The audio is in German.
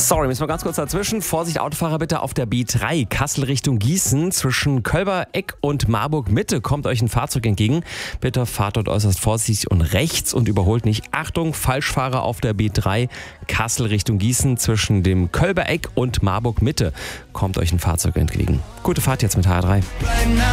Sorry, müssen wir ganz kurz dazwischen. Vorsicht, Autofahrer bitte auf der B3 Kassel Richtung Gießen. Zwischen Kölber-Eck und Marburg-Mitte kommt euch ein Fahrzeug entgegen. Bitte fahrt dort äußerst vorsichtig und rechts und überholt nicht. Achtung, Falschfahrer auf der B3 Kassel Richtung Gießen. Zwischen dem Kölber-Eck und Marburg-Mitte kommt euch ein Fahrzeug entgegen. Gute Fahrt jetzt mit HR3.